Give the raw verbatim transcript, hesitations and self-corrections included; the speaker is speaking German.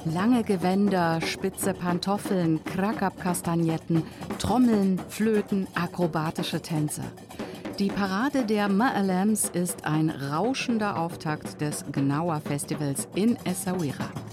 Lange Gewänder, spitze Pantoffeln, Krakab-Kastagnetten, Trommeln, Flöten, akrobatische Tänze. Die Parade der Ma'alems ist ein rauschender Auftakt des Gnawa-Festivals in Essaouira.